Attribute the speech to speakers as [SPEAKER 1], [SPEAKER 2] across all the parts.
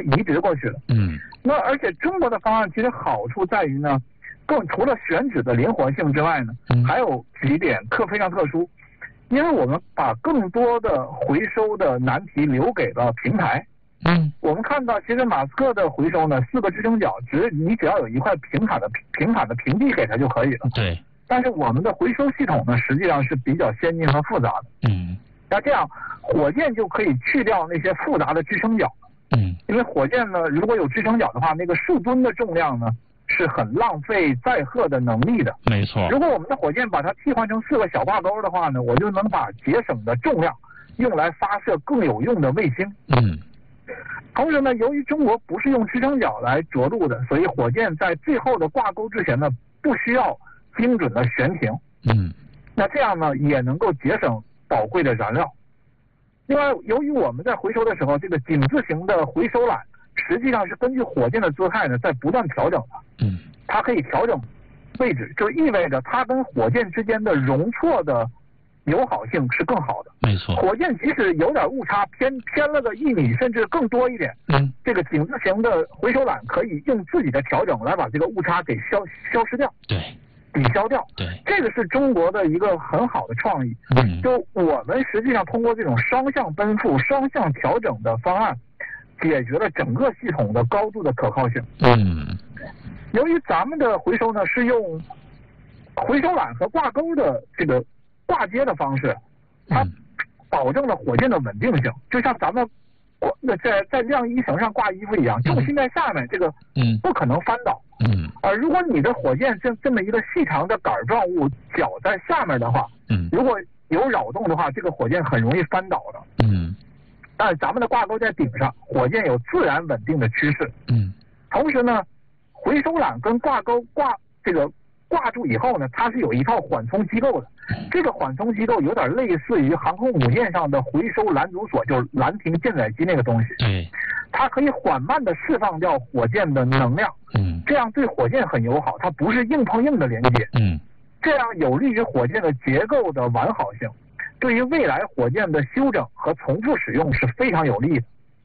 [SPEAKER 1] 移植过去的。那而且中国的方案其实好处在于呢，除了选址的灵活性之外呢，还有几点非常特殊，因为我们把更多的回收的难题留给了平台。我们看到其实马斯克的回收呢，4个支撑脚，你只要有一块平坦的平地给它就可以了。
[SPEAKER 2] 对。但
[SPEAKER 1] 是我们的回收系统呢，实际上是比较先进和复杂的。那这样火箭就可以去掉那些复杂的支撑脚。因为火箭呢，如果有支撑脚的话，那个数吨的重量呢是很浪费载荷的能力的。
[SPEAKER 2] 没错。
[SPEAKER 1] 如果我们的火箭把它替换成4个小挂钩的话呢，我就能把节省的重量用来发射更有用的卫星。同时呢，由于中国不是用支撑脚来着陆的，所以火箭在最后的挂钩之前呢，不需要精准的悬停。那这样呢，也能够节省宝贵的燃料。另外，由于我们在回收的时候，这个井字形的回收缆实际上是根据火箭的姿态呢，在不断调整的。它可以调整位置，就意味着它跟火箭之间的容错的友好性是更好的。
[SPEAKER 2] 没错。
[SPEAKER 1] 火箭即使有点误差，偏了个1米甚至更多一点，这个井字形的回收缆可以用自己的调整来把这个误差给消失掉。
[SPEAKER 2] 对。
[SPEAKER 1] 抵消掉。
[SPEAKER 2] 对。
[SPEAKER 1] 这个是中国的一个很好的创意。就我们实际上通过这种双向奔赴、双向调整的方案，解决了整个系统的高度的可靠性。由于咱们的回收呢是用回收缆和挂钩的这个挂接的方式，它保证了火箭的稳定性，就像咱们在晾衣绳上挂衣服一样，重心在下面，这个不可能翻倒。如果你的火箭这么一个细长的杆状物脚在下面的话，如果有扰动的话，这个火箭很容易翻倒的。但是咱们的挂钩在顶上，火箭有自然稳定的趋势。同时呢，回收缆跟挂钩挂住以后呢，它是有一套缓冲机构的。这个缓冲机构有点类似于航空母舰上的回收拦阻索，就是拦停舰载机那个东西。它可以缓慢的释放掉火箭的能量。这样对火箭很友好，它不是硬碰硬的连接。这样有利于火箭的结构的完好性，对于未来火箭的修整和重复使用是非常有利的。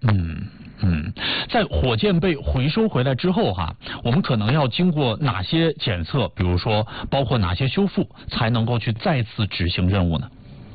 [SPEAKER 2] 在火箭被回收回来之后我们可能要经过哪些检测，比如说包括哪些修复，才能够去再次执行任务呢？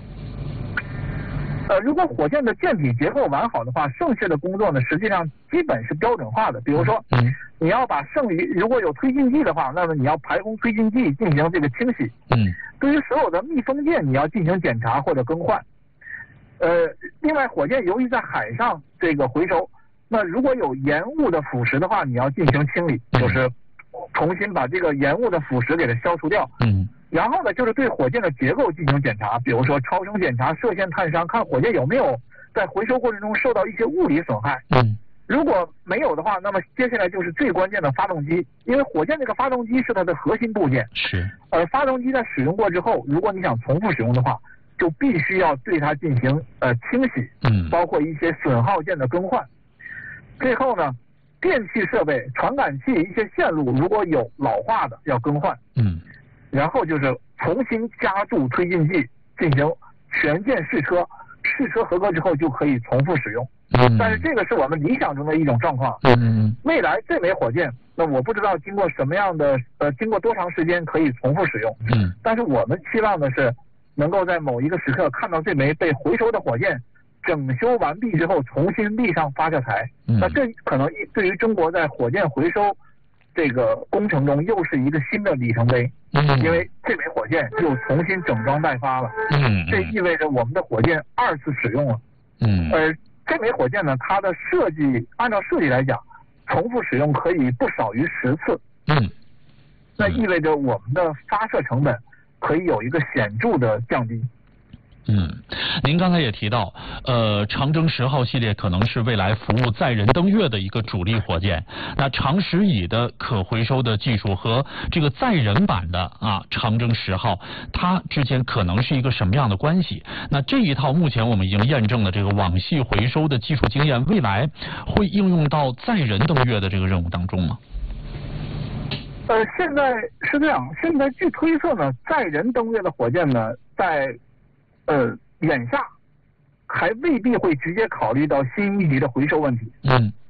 [SPEAKER 1] 如果火箭的舰体结构完好的话，剩下的工作呢，实际上基本是标准化的。比如说，你要把剩余如果有推进剂的话，那么你要排空推进剂进行这个清洗。对于所有的密封件，你要进行检查或者更换。另外，火箭由于在海上这个回收，那如果有盐雾的腐蚀的话，你要进行清理，就是重新把这个盐雾的腐蚀给它消除掉。然后呢，就是对火箭的结构进行检查，比如说超声检查、射线探伤，看火箭有没有在回收过程中受到一些物理损害。如果没有的话，那么接下来就是最关键的发动机，因为火箭这个发动机是它的核心部件。而发动机在使用过之后，如果你想重复使用的话，就必须要对它进行清洗，包括一些损耗件的更换。最后呢，电气设备、传感器一些线路如果有老化的要更换。然后就是重新加注推进剂，进行全件试车，试车合格之后就可以重复使用。但是这个是我们理想中的一种状况。未来这枚火箭，那我不知道经过什么样的经过多长时间可以重复使用。但是我们期望的是能够在某一个时刻看到这枚被回收的火箭整修完毕之后重新立上发射台。那这可能对于中国在火箭回收这个工程中又是一个新的里程碑。因为这枚火箭又重新整装待发了。这意味着我们的火箭2次使用了。而这枚火箭呢，它的设计按照设计来讲，重复使用可以不少于10次。那意味着我们的发射成本可以有一个显著的降低。
[SPEAKER 2] 您刚才也提到，长征10号系列可能是未来服务载人登月的一个主力火箭。那长10乙的可回收的技术和这个载人版的长征10号，它之间可能是一个什么样的关系？那这一套目前我们已经验证了这个网系回收的技术经验，未来会应用到载人登月的这个任务当中吗？
[SPEAKER 1] 现在是这样，现在据推测呢，载人登月的火箭呢，在眼下还未必会直接考虑到新一级的回收问题。